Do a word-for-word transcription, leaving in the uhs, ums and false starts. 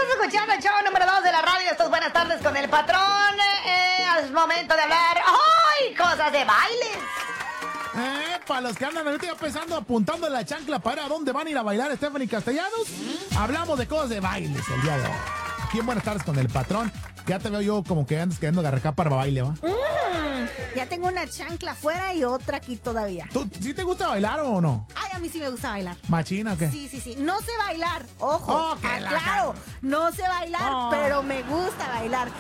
escuchando el show número dos de la radio. Estas buenas tardes con el patrón. Eh, es momento de hablar. ¡Ay! Cosas de bailes. Eh, para los que andan ahorita ya pensando, apuntando la chancla para a dónde van a ir a bailar Stephanie Castellanos, ¿Mm? Hablamos de cosas de bailes el día de hoy. Aquí en Buenas Tardes con el patrón. Ya te veo yo como que andas queriendo agarrar para baile, ¿va? Mm, ya tengo una chancla afuera y otra aquí todavía. ¿Tú sí te gusta bailar o no? Ay, a mí sí me gusta bailar. ¿Machina o qué? Sí, sí, sí. No sé bailar, ojo. Oh, ah, claro, no sé bailar, oh. pero me gusta bailar.